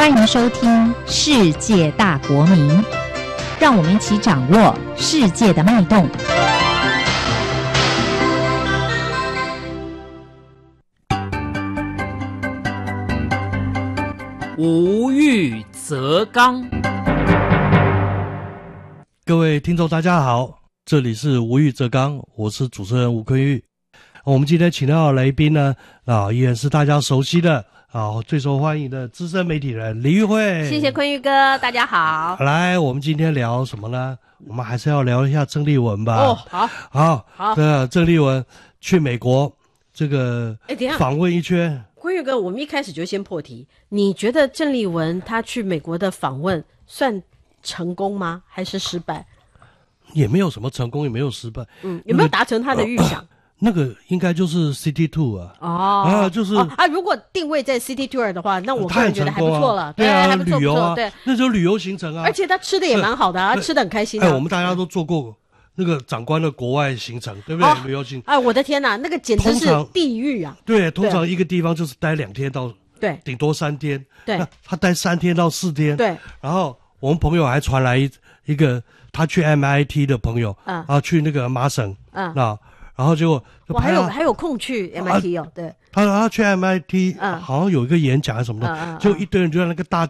欢迎收听《世界大国民》，让我们一起掌握世界的脉动。 无欲则刚。 各位听众大家好，这里是无欲则刚，我是主持人吴坤玉。我们今天请到的来宾呢，依然是大家熟悉的最受欢迎的资深媒体人李玉慧。 谢谢坤玉哥，大家好。 来，我们今天聊什么呢？我们还是要聊一下郑丽文吧。 哦，好。 郑丽文去美国这个访问一圈。 坤玉哥，我们一开始就先破题，你觉得郑丽文她去美国的访问算成功吗？还是失败？ 也没有什么成功，也没有失败。 有没有达成她的预想？ 那个应该就是 City Tour 就是如果定位在 City Tour 的话，那我个人觉得还不错了。 对啊， 还不错， 旅游啊， 对， 那就是旅游行程啊。 而且他吃的也蛮好的他吃的很开心我们大家都做过那个长官的国外行程，对不对？旅游行程。 我的天哪，那个简直是地狱啊！ 对，通常一个地方就是待2天到顶多3天。 对， 他待3天到4天。 对， 然后我们朋友还传来一个他去 MIT 的朋友，去那个麻省，然后结果我还有空去 MIT 对， 他去 MIT，好像有一个演讲什么的，就一堆人就在那个大